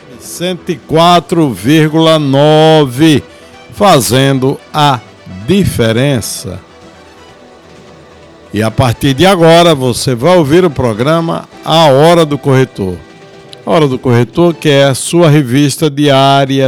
104,9, fazendo a diferença. E a partir de agora você vai ouvir o programa A Hora do Corretor. A Hora do Corretor, que é a sua revista diária